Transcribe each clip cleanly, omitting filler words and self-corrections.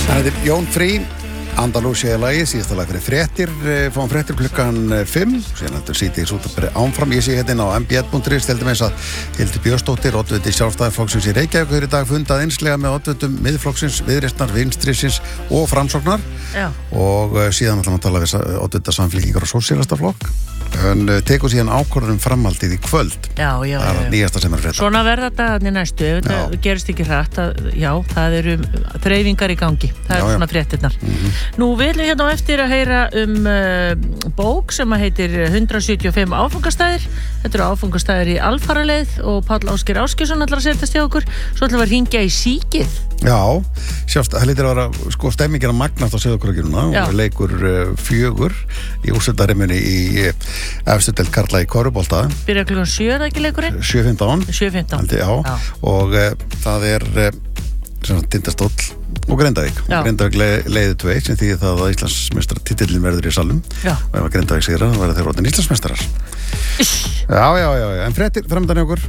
Það Jón Frí, Andalúsia í lagi, síðasta lag fyrir fréttir, fáum fréttir klukkan 5, síðan heldur sítið út að byrja ánfram. Ég sé hérna á mbl.is, teldi með þess að Hildur Björnsdóttir, oddviti Sjálfstæðisflokksins í Reykjavík, er í dag fundað einslega með oddvitum Miðflokksins, Viðreisnar, Vinstrisins og Framsóknar. Já. Og síðan ætlum að tala við oddvita Samfylkingar og Sósíalistaflokk. En tekur síðan ákvörðun framhaldið í kvöld. Já. Það er nýjasta sem frétta. Svona verða dagarnir næstu, það gerist ekki hratt það eru þreifingar í gangi. Það er svona fréttirnar. Nú við viljum hérna á eftir að heyra bók sem heitir 175 áfangastæðir. Þetta eru áfangastæðir í alfaraleið og Páll Ásgeir Ásgeirsson ætlar að setjast hjá okkur. Svo ætlar við að hringja í síkið. Já, sjást, það lítur að vera stemmingin að magnast á Sauðárkrókinu og leikur 4 í úrslitarimmunni í efstu deild karla í körfubolta. Byrja klukkan 7 er það ekki leikurinn? 7:15. Já. Og það er Tindastóll og Grindavík. Grindavík leiði 2 sem þýðir það að Íslandsmeistaratitillinn verður í salnum. Og ef að Grindavík sigrar þá verða þeir orðin Íslandsmeistarar. Já. En fréttir framöndan hjá okkur.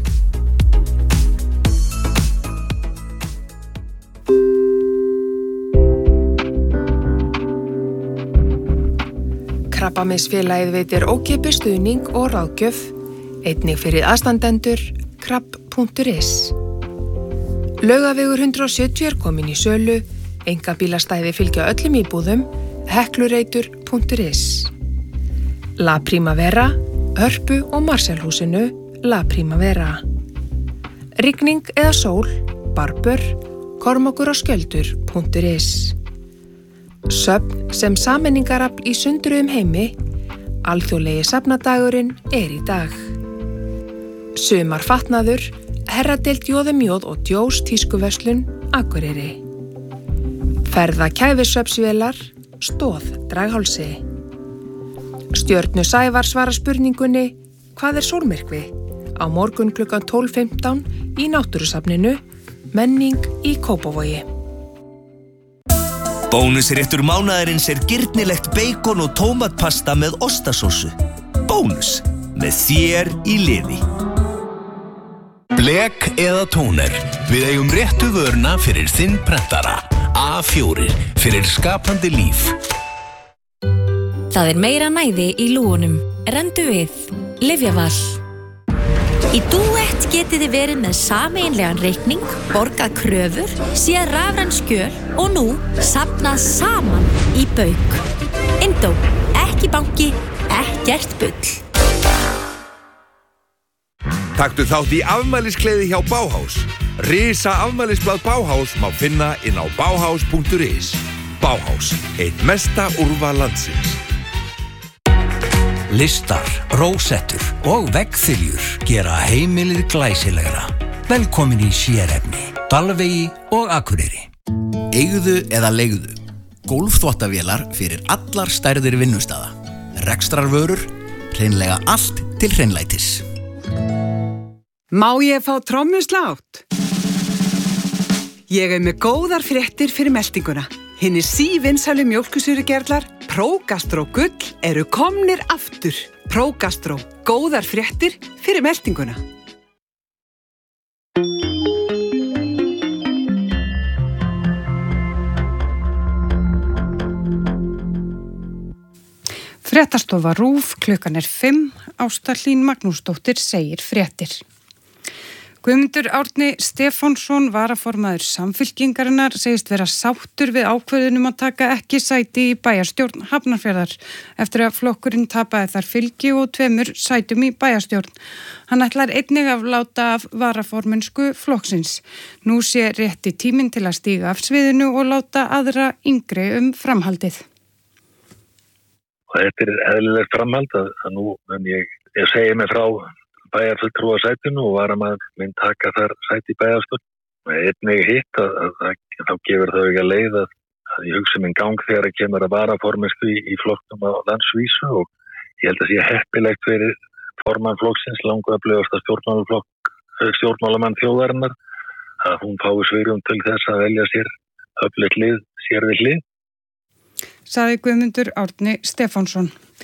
Krabbameinsfélagið veitir ókeypis stuðning og ráðgjöf, einnig fyrir aðstandendur, krabb.is. Laugavegur 170 er komin í sölu, einkabílastæði fylgja öllum íbúðum, heklureitur.is. La Primavera, Hörpu og Marselhúsinu, La Primavera. Rigning eða sól, Barbur, Kormákur og Skjöldur.is. Söfn sem sameiningarafl í sundruðum heimi, alþjóðlegi safnadagurinn er í dag. Sumarfatnaður, herradeild Jóðumjóð og Djós tískuverslun, Akureyri. Ferða kæfisvefsvélar, Stóð, Draghálsi. Stjörnu Sævar svara spurningunni, hvað er sólmyrkvi? Á morgun klukkan 12:15 í Náttúrusafninu, menning í Kópavogi. Bónusréttur mánaðarins er girnilegt beikon og tómatpasta með ostasósu. Bónus, með þér í liði. Blek eða tóner. Við eigum réttu vöruna fyrir þinn prentara. A4 fyrir skapandi líf. Það er meira næði í lúgunum. Rendu við. Lyfjaval. Í Duett getið þið verið með sameiginlegan reikning, borgað kröfur, séð rafræn skjöl og nú safnað saman í bauk. Indó, ekki banki, ekkert bull. Taktu þátt í afmæliskleði hjá Bauhaus. Risa afmælisblað Bauhaus má finna inn á bauhaus.is. Bauhaus, eitt mesta úrval landsins. Listar, rósettur og veggþiljur gera heimilið glæsilegra. Velkomin í sérefni, Dalvegi og Akureyri. Eigðu eða leigðu. Gólfþvottavélar fyrir allar stærðir vinnustaða. Rekstrarvörur, hreinlega allt til hreinlætis. Má ég fá trommuslátt? Ég með góðar fréttir fyrir meltinguna. Hinir sívinsælu mjólkursýrugerlar Prógastró Gull eru komnir aftur. Prógastró, góðar fréttir fyrir meltinguna. Fréttastofa RÚV, klukkan 5, Ásta Hlín Magnúsdóttir segir fréttir. Guðmundur Árni Stefánsson, varaformaður Samfylkingarinnar, segist vera sáttur við ákvörðunum að taka ekki sæti í bæjarstjórn Hafnarfjarðar eftir að flokkurinn tapaði þar fylgi og 2 sætum í bæjarstjórn. Hann ætlar einnig að láta af varaformennsku flokksins. Nú sé rétti tíminn til að stíga af sviðinu og láta aðra yngri framhaldið. Þetta er eðlilegt framhald að nú ég segi mig frá bæjarfulltrúa sætinu og varamaður minn taka þar sæti í bæjarstjórn. Einnig hitt að þá gefur það ekki að leið að ég hugsa minn gang þegar að kemur að varaformennsku í flokknum á landsvísu og ég held að sé heppilegt fyrir formann flokksins, langöflugasta stjórnmálamann þjóðarinnar, að hún fái svigrúm til þess að velja sér öflugt lið sér við hlið. Sagði Guðmundur Árni Stefánsson.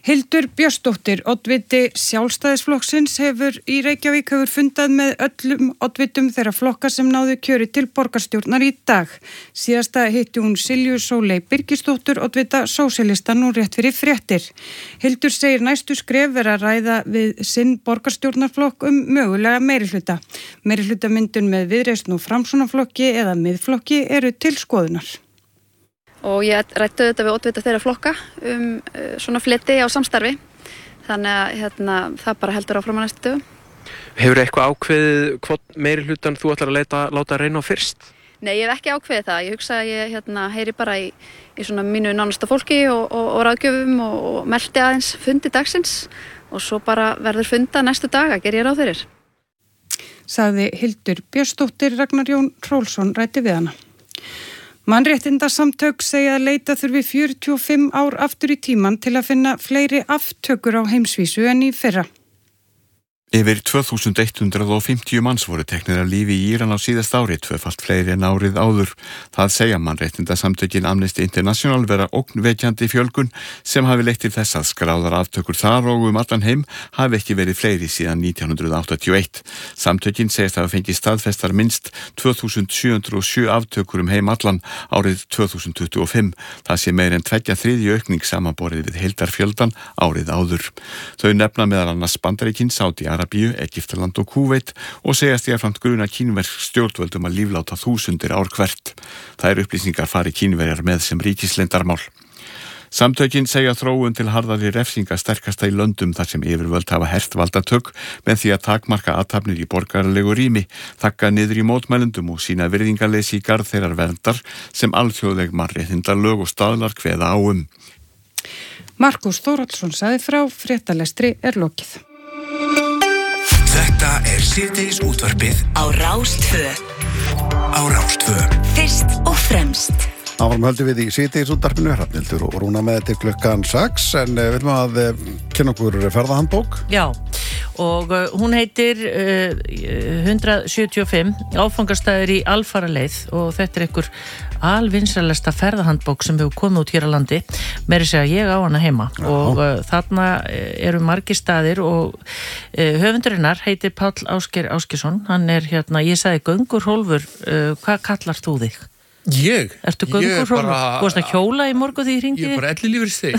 Hildur Björnsdóttir, oddviti Sjálfstæðisflokksins hefur fundað með öllum oddvitum þeirra flokka sem náðu kjöri til borgarstjórnar í dag. Síðasta hitti hún Silju Sóley Birgisdóttur, oddvita sósíalista nú rétt fyrir fréttir. Hildur segir næstu skref vera að ræða við sinn borgarstjórnarflokk mögulega meirihluta. Meirihlutαμyndun með Viðreisn og Framsóknarflokki eða Miðflokki eru til skoðunar. Og ég ræddi þetta við oddvita þeirra flokka svona fleti á samstarfi. Þannig að það bara heldur áfram á næstu dögum. Hefurðu eitthvað ákveðið hvort meirihlutann þú ætlar að láta reyna á fyrst? Nei, ég hef ekki ákveðið það. Ég hugsa að ég heyri bara í svona mínu nánasta fólki og ráðgjöfum og meldi aðeins fundi dagsins og svo bara verður funda næstu daga, ger ég ráð fyrir. Sagði Hildur Björnsdóttir, Ragnar Jón Hrólfsson ræddi við hana. Mannréttindasamtök segja að leita þurfi 45 ár aftur í tímann til að finna fleiri aftökur á heimsvísu en í fyrra. Yfir 2150 manns voru teknir af lífi í Íran á síðast ári, tvöfalt fleiri en árið áður. Það segja mannréttindasamtökin Amnesty International vera ógnvekjandi fjölgun sem hafi leitt til þess að skráðar aftökur þar og allan heim hafi ekki verið fleiri síðan 1981. Samtökin segist að hafa fengið staðfestar minnst 2707 aftökur heim allan árið 2025. Það sé meir en 2/3 aukning samanborið við heildarfjöldan árið áður. Þau nefna meðal annars Bandaríkin, Sádi-Arabíu, Egyptaland og Kúveit og segjast jafnframt gruna kínversk stjórnvöldum að lífláta þúsundir ár hvert. Þær upplýsingar fari Kínverjar með sem ríkisleyndarmál. Samtökin segja þróun til harðari refsinga sterkasta í löndum þar sem yfirvöld hafa hert valdatök með því að takmarka athafnir í borgaralegu rými, þakka niður í mótmælendum og sína virðingarleysi í garð þeirrar verndar sem alþjóðleg mannréttindalög og staðlar kveða á Markus Þórhallsson sagði frá, fréttalestri lokið. Þetta síðdegis útvarpið á Rás 2. Fyrst og fremst. Áfram höldum við í síðdegis útvarpinu, Hrafnhildur og Rúna með til klukkan 6, en við viljum að kynna okkur ferðahandbók. Já, og hún heitir 175 áfangastæðir í alfaraleið og þetta einhver alvinsælasta ferðahandbók sem hefur komið út hér á landi. Meira segja ég á hana heima. Já. Og þarna eru margir staðir og höfundurinnar heitir Páll Ásgeir Ásgeirsson. Hann ég sagði göngurhólfur, hvað kallar þú þig? Ég? Ertu göngurhólfur? Þú varst að hjóla í morgun því ég hringdi? Ég bara ellilífeyrisþegi.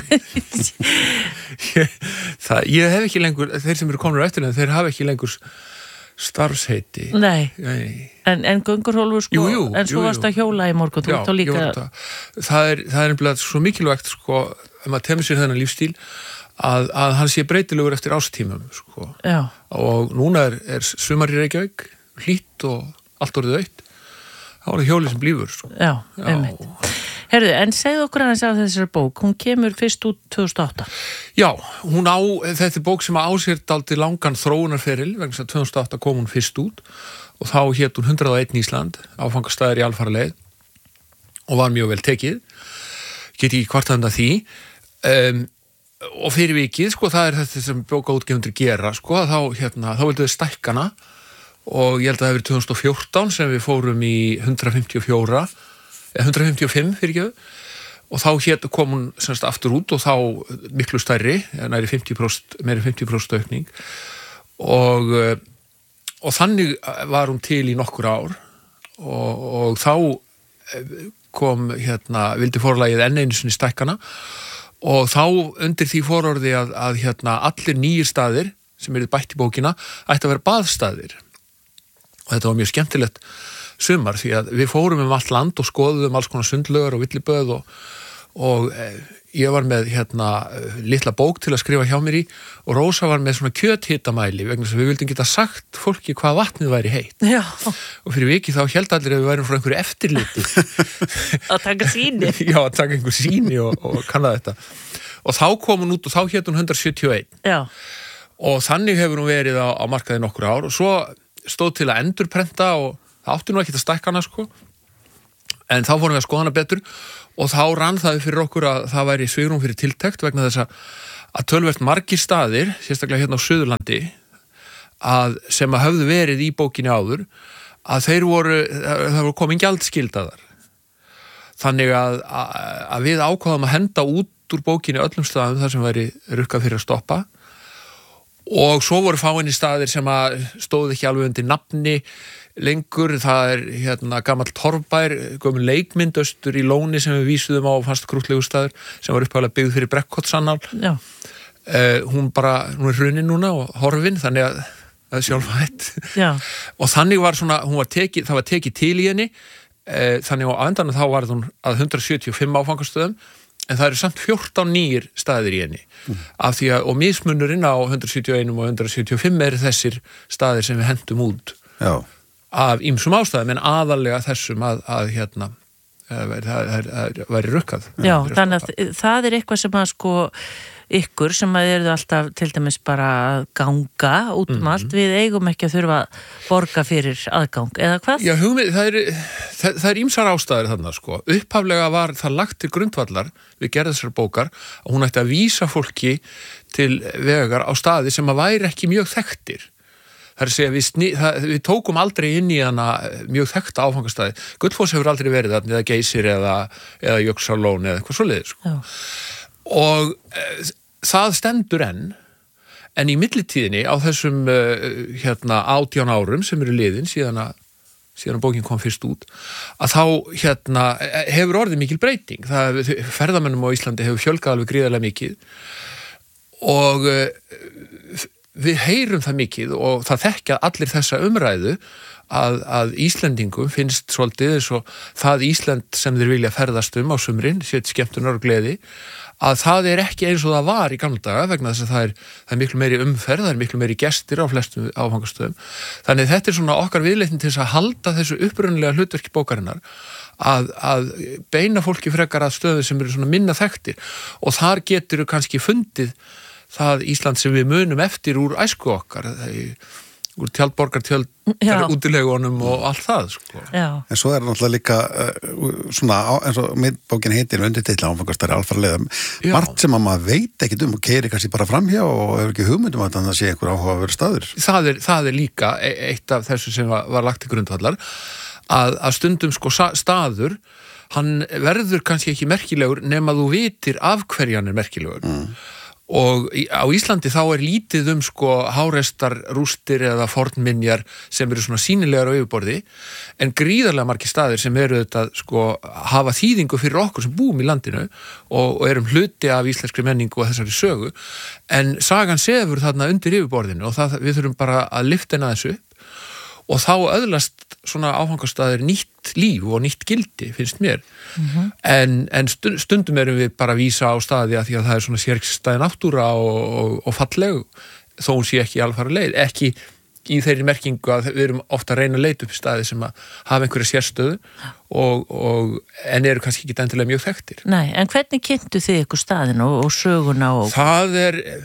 Ég hef ekki lengur, þeir sem eru komnir eftir þeir hafa ekki lengur starfsheiti. Nei. En göngurhólfur jú, en svo varst að hjóla í morgun. Já, líka... það er einhverjum svo mikilvægt maður temur sér þennan lífstíl að hann sé breytilegur eftir ástímum og núna er sumar í Reykjavík hlýtt og allt orðið autt. Það var hjólið sem blífur. Já, einmitt. Herðu, en segðu okkur aðeins af þessari bók. Hún kemur fyrst út 2008. Já, þetta er bók sem á sér dálítið langan þróunarferil, vegna þess að 2008 kom hún fyrst út og þá hét hún 101 Ísland, áfangastæðir í alfaraleið og var mjög vel tekið. Get ekki kvartað því. Og fyrir vikið, það er þetta sem bókaútgefundur gera, þá vildu þau stækkana og ég held að það hefur 2014 sem við fórum í 155 og þá kom hún semst aftur út og þá miklu stærri, meiri 50% aukning og þannig var hún til í nokkur ár og þá kom vildi forlagið enn einu sinni stækkana og þá undir því fororði að allir nýjir staðir sem eru bætt í bókina ætti að vera baðstaðir. Og þetta var mjög skemmtilegt sumar því að við fórum allt land og skoðum alls konar sundlaugar og villiböð og ég var með litla bók til að skrifa hjá mér í og Rósa var með svona kjöthitamæli vegna þess að við vildum geta sagt fólki hvað vatnið væri heitt. Já. Og fyrir vikið þá held allir að við værum frá einhverju eftirliti. Að taka sýni. Já, að taka einhver sýni og kanna þetta. Og þá kom hún út og þá hét hún 171. Já. Og þannig hefur hún verið á markaði nokkur ár og svo stóð til að endurprenta og það átti nú ekki að stækka hana en þá fórum við að skoða hana betur og þá rann það fyrir okkur að það væri svigrúm fyrir tiltekt vegna þess að töluvert margir staðir, sérstaklega hérna á Suðurlandi sem að höfðu verið í bókinni áður að það voru komin gjaldskyldaðar þannig að við ákváðum að henda út út úr bókinni öllum staðum þar sem væri rukkað fyrir að stoppa og svo voru fáinni staðir sem að stóð ekki alveg undir nafni lengur, það gamall torfbær, gömul leikmynd austur í Lóni sem við vísuðum á fast krútlegu staður sem var upphæðlega byggð fyrir Brekkhotssannál. Hún er hrunin núna og horfin, þannig að það er sjálfhætt. Og þannig var svona, það var tekið til í henni, þannig á endanum þá var hún að 175 áfangastöðum, en það eru samt 14 nýjir staðir í henni. Af því að, og mismunurinn á 171 og 175 eru þessir staðir sem við hendum út. Af ýmsum ástæðum, en aðalega þessum að væri rukkað. Já, þannig að það er eitthvað sem að ykkur sem að eru alltaf til dæmis bara að ganga út allt, við eigum ekki að þurfa að borga fyrir aðgang, eða hvað? Já, það er ýmsar ástæður þarna, Upphaflega var það lagt til grundvallar við gerð þessar bókar að hún ætti að vísa fólki til vegar á staði sem að væri ekki mjög þekktir. Það er að segja, við tókum aldrei inn í hana mjög þekkta áfangastæði. Gullfoss hefur aldrei verið þarna, eða Geysir eða Jökulsárlón eða eitthvað svoleiðis. Og það stendur en í millitíðinni á þessum 18 árum sem eru liðin síðan bókin kom fyrst út, að þá hefur orðið mikil breyting. Ferðamönnum á Íslandi hefur fjölgað alveg gríðarlega mikið og við heyrum það mikið og það þekkja allir þessa umræðu að Íslendingum finnst svolítið eins og það Ísland sem þeir vilja ferðast á sumrin, sétt skemmtunar og gleði, að það er ekki eins og það var í gamla daga vegna þess að það er miklu meiri umferð, það er miklu meiri gestir á flestum áfangastöðum. Þannig þetta er svona okkar viðleitni til þess að halda þessu upprunalega hlutverki bókarinnar að beina fólki frekar að stöðu sem eru svona minna þekktir og þar getur kannski fundið það Ísland sem við munum eftir úr æsku okkar, úr tjaldborgartjöld, útilegunum og allt það. En svo er náttúrulega líka svona, eins og miðbókin heitir undirtitla áfangastæri alfarlega, margt sem að maður veit ekkit og keyrir kannski bara framhjá og hefur ekki hugmyndum að það sé einhver áhugaverður staður. Það er líka eitt af þessu sem var lagt til grundvallar, að stundum staður, hann verður kannski ekki merkilegur nema þú vitir af hverju hann er merkilegur. Og á Íslandi þá er lítið hárestar, rústir eða fornminjar sem eru svona sýnilegar á yfirborði, en gríðarlega margir staðir sem eru hafa þýðingu fyrir okkur sem búum í landinu og erum hluti af íslenskri menningu og þessari sögu, en sagan sefur þarna undir yfirborðinu og við þurfum bara að lyfta henni aðeins upp og þá öðlast svona áfangastaðir nýtt líf og nýtt gildi, finnst mér. En stundum erum við bara að vísa á staði að því að það er svona sérstæði náttúra og falleg, þó hún sé ekki alveg fara leið, ekki í þeirri merkingu að við erum ofta að reyna að leita upp staði sem að hafa einhverja sérstöðu en eru kannski ekki endilega mjög þekktir. Nei, en hvernig kynntu þið ykkur staðin og söguna? Það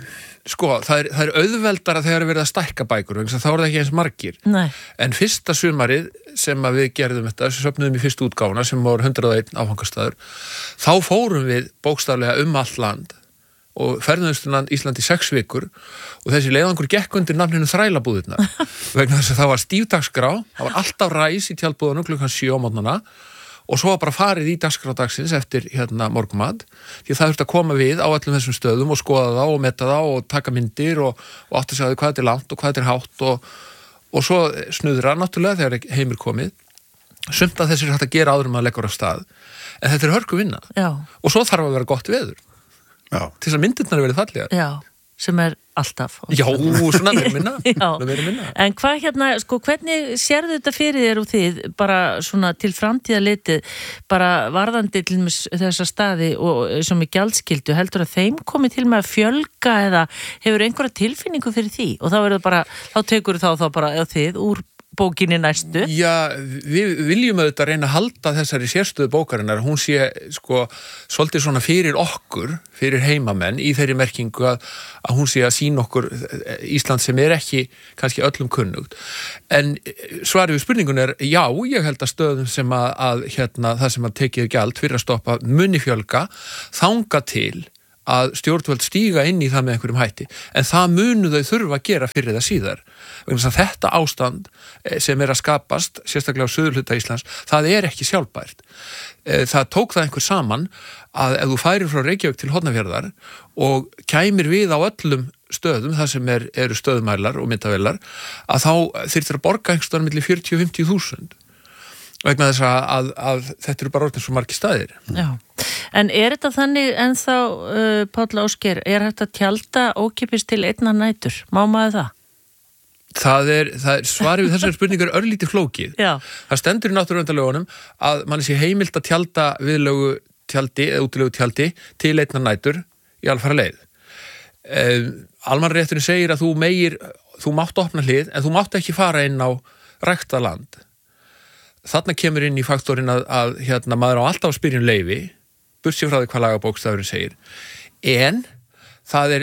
er auðveldara þegar við verðum að stækka bækur, þá er það ekki eins margir. En fyrsta sumarið sem að við gerðum þetta, söfnuðum í fyrstu útgáfuna sem var 101 áfangastaður, þá fórum við bókstaflega allt land og ferðumst Ísland í 6 vikur og þessi leiðangur gekk undir nafninu Þrælabúðirnar vegna þess að það var stífdagskrá, það var alltaf ræs í tjaldbúðunum klukkan 7 á morgnana og svo var bara farið í dagskrádagsins eftir morgunmat, því það þurfti að koma við á öllum þessum stöðum og skoða það og meta það og taka myndir og átti að segja hvað þetta er langt og hvað þetta er hátt og svo snuðra náttúrulega þegar heimir komið. Sumt að þessi er hægt að gera áður maður leggur af stað, en þetta er hörku vinna. Og svo þarf að vera gott veður. Til þess að myndirnar verið fallegar. Já, sem er alltaf. Já, svona verið minna. En hvað hvernig sérðu þetta fyrir þér og þið, bara svona til framtíða litið, bara varðandi til þessa staði og sem er gjaldskyldu, heldur að þeim komi til með að fjölga eða hefur einhverja tilfinningu fyrir því? Og þá tekur þá bara þið úr bókinni næstu? Já, við viljum auðvitað reyna að halda þessari sérstöðu bókarinnar, hún sé svolítið svona fyrir okkur, fyrir heimamenn í þeirri merkingu að hún sé að sýna okkur Ísland sem er ekki kannski öllum kunnugt. En svarið við spurningun er já, ég held að stöðum sem það sem að tekið gjald fyrir að stoppa muni fjölga þanga til að stjórnvöld stíga inn í það með einhverjum hætti, en það munu þau þurfa að gera fyrir það síðar. Þetta ástand sem að skapast, sérstaklega á suðurhluta Íslands, það ekki sjálfbært. Það tók það einhver saman að ef þú færir frá Reykjavík til Hornafjarðar og kæmir við á öllum stöðum, það sem eru stöðumælar og myndavélar, að þá þyrftir að borga einhverstaðar milli 40-50.000. Vegna þess að þetta eru bara orðin svo margir staðir. Já, en þetta þannig ennþá, Páll Ásgeir, hægt að tjalda ókeypis til einnar nætur? Má maður það? Það er svarið við þessari spurningar örlítið flókið. Já. Það stendur í náttúruverndarlögunum að manni sé heimilt að tjalda viðlögu tjaldi eða útilegu tjaldi til einnar nætur í alfara leið. Almannarétturinn segir að þú mátt opna hlið en þú mátt ekki fara inn á ræktað land. Þarna kemur inn í faktorinn að maður á alltaf að spyrja leyfi, burtséð frá því hvað lagabókstafurinn segir. En það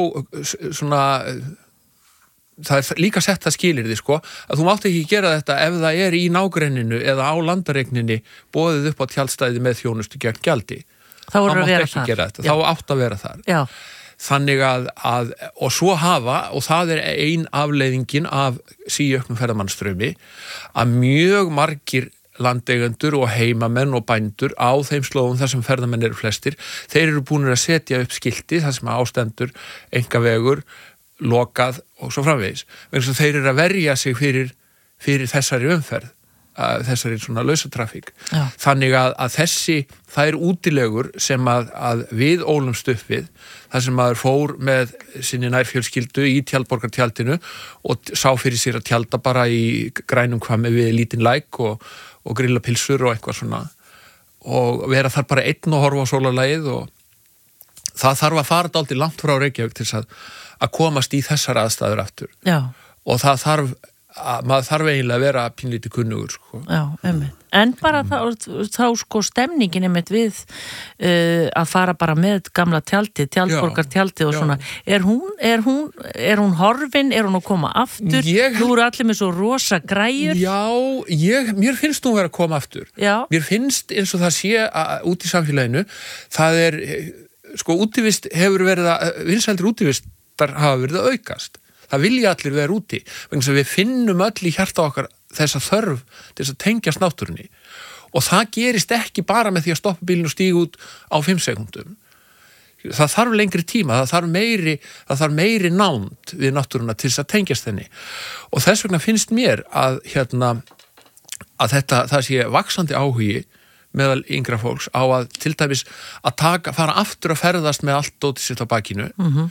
það líka sett það skilyrði að þú mátt ekki gera þetta ef það í nágrenninu eða á landaregninni boðið upp á tjaldstæði með þjónustu gegn gjaldi. Þá átt að vera þar. Já. Þannig og svo og það ein afleiðingin af síauknum ferðamannströmi, að mjög margir landeigendur og heimamenn og bændur á þeim slóðum þar sem ferðamenn eru flestir, þeir eru búnir að setja upp skilti þar sem ástendur einkavegur, lokað og svo framvegis. Þeir eru að verja sig fyrir þessari umferð, þessari svona lausatrafík. Já. Þannig að það útilegur sem að við ólumst upp við, þar sem maður fór með sinni nærfjölskyldu í tjaldborgartjaldinu og sá fyrir sér að tjalda bara í grænum hvammi við lítinn læk og grilla pilsur og eitthvað svona og vera þar bara einn og horfa á sólarlagið og það þarf að fara dálítið langt frá Reykjavík til þess að komast í þessar aðstæður aftur. Já. Og maður þarf eiginlega að vera pínlítið kunnugur. Já, en bara þá stemningin við að fara bara með gamla tjaldborgartjaldi og svona, er hún horfin, er hún að koma aftur? Nú eru allir með svo rosa græjur. Já, mér finnst hún vera að koma aftur. Já. Mér finnst eins og það sé út í samfélaginu, það útivist hefur verið vinsældir útivistar hafa verið að aukast. Það vilja allir vera úti, vegna sem við finnum öll í hjarta okkar þessa þörf til þess að tengjast náttúrunni. Og það gerist ekki bara með því að stoppa bílinn og stíga út á 5 sekúndum. Það þarf lengri tíma, það þarf meiri nánd við náttúruna til þess að tengjast henni. Og þess vegna finnst mér að það sé vaxandi áhugi meðal yngra fólks á að til dæmis að fara aftur að ferðast með allt dótið sitt á bakinu.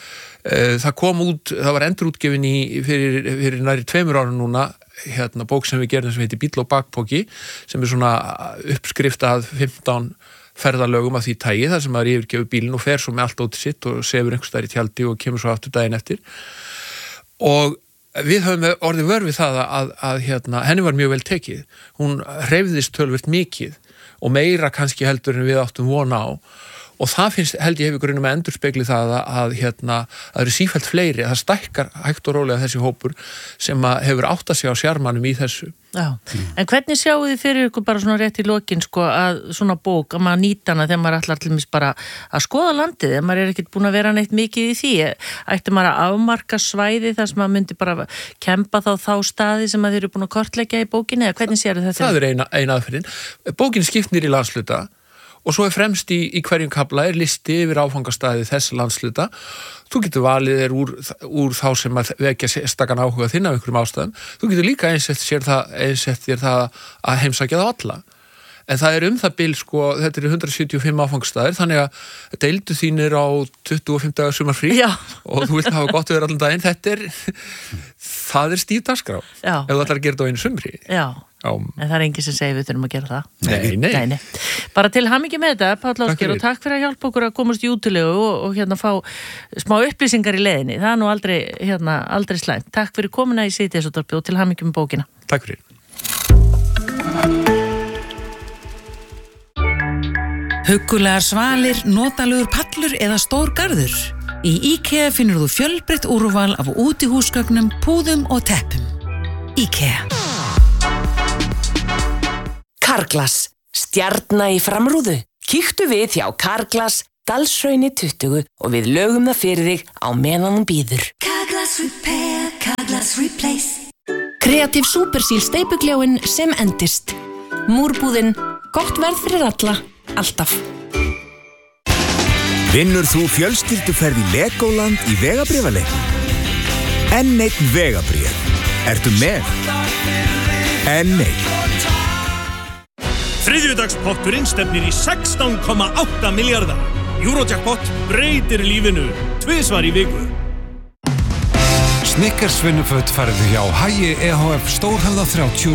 Það var endurútgefin fyrir næri 2 árum núna, bók sem við gerðum sem heitir Bíll og bakpoki, sem svona uppskrift að 15 ferðalögum af því tagi, þar sem maður yfirgefur bílinn og fer svo með allt dótið sitt og sefur einhvers staðar í tjaldi og kemur svo aftur daginn eftir. Og við höfum orðið vör við það að henni var mjög vel tekið. Hún hreyfðist töluvert mikið og meira kannski heldur en við áttum vona á. Og það held ég hefur grunnum að endurspegli það að eru sífellt fleiri, að það stækkar hægt og rólega þessi hópur sem hefur áttað sig á sjarmanum í þessu. Já, en hvernig sjáu þið fyrir ykkur bara svona rétt í lokin að svona bók, að maður nýta hana þegar maður ætlar til bara að skoða landið, þegar maður ekkert búin að vera neitt mikið í því, ætti maður að afmarka svæði þar sem maður myndi bara kempa þá staði sem maður eru búin að kortleggja í bókinni, eða hvernig séu þetta? Það ein aðferðin. Bókin skiptir í landsluta og svo fremst í hverjum kafla listi yfir áfangastæði þess landsluta. Þú getur valið úr þá sem að vekja sérstakann áhuga þinn af einhverjum ástæðum. Þú getur líka einsett þér það að heimsækja það alla. En það það bil, þetta 175 áfangastæðir, þannig að deildu þínir á 25 dagar sumarfrí og þú vilt hafa gott yfir allan daginn. Það stíf dagskrá ef þú ætlar að gera þetta á einu sumri. Já. En það enginn sem segir við þurfum að gera það. Nei. Bara til hamingju með þetta, Páll Ásgeir, og takk fyrir að hjálpa okkur að komast í útilegu og fá smá upplýsingar í leiðinni. Það nú aldrei slæmt. Takk fyrir komuna í Síðdegisútvarpið og til hamingju með bókina. Takk fyrir. Huggulegar svalir, notalugur pallur eða stór garður. Í IKEA finnur þú fjölbreytt úrval af útihúsgögnum, púðum og teppum. IKEA. Carglass, stjarna í framrúðu. Kíktu við hjá Carglass Dalshrauni 20 og við lögum það fyrir þig á meðan hún bíður. Carglass Repair, Carglass Replace. Kreatív Supersíl steypugljáin sem endist. Múrbúðin, gott verð fyrir alla, alltaf. Vinnur þú fjölskylduferð í Legoland í vegabréfaleiknum? N1 vegabréf. Ertu með? N1. Þriðjudagspotturinn stefnir í 16,8 milljarða. Eurojackpot breytir lífinu 2 svar í viku. Snickers vinnuföt færðu hjá Hagi EHF Stórhöfða 30